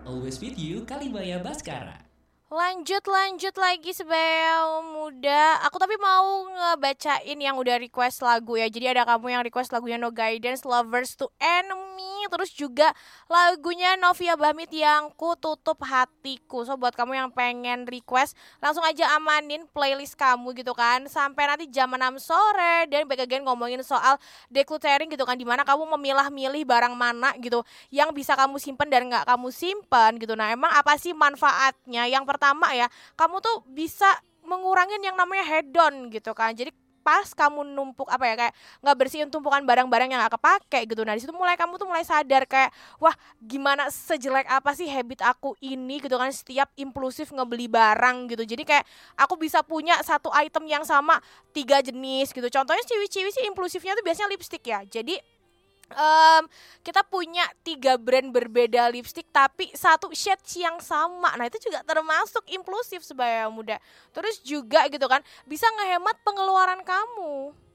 Always with you, Kalibaya Baskara. Lanjut lagi sebel muda. Aku tapi mau ngebacain yang udah request lagu ya. Jadi ada kamu yang request lagunya No Guidance, Lovers to Enemy. Terus juga lagunya Novia Bamit yang Ku Tutup Hatiku. So buat kamu yang pengen request, langsung aja amanin playlist kamu gitu kan. Sampai nanti jam 6 sore. Dan back again ngomongin soal decluttering gitu kan. Dimana kamu memilah-milih barang mana gitu yang bisa kamu simpen dan nggak kamu simpen gitu. Nah emang apa sih manfaatnya? Yang pertama ya, kamu tuh bisa mengurangin yang namanya hedon gitu kan. Jadi pas kamu numpuk apa ya kayak nggak bersihin tumpukan barang-barang yang nggak kepake gitu. Nah di situ mulai kamu tuh mulai sadar kayak wah gimana sejelek apa sih habit aku ini gitu kan, setiap impulsif ngebeli barang gitu. Jadi kayak aku bisa punya satu item yang sama tiga jenis gitu. Contohnya ciwi-ciwi sih impulsifnya tuh biasanya lipstick ya. Jadi kita punya tiga brand berbeda lipstick tapi satu shade yang sama. Nah itu juga termasuk impulsif sebaya muda. Terus juga gitu kan bisa ngehemat pengeluaran kamu.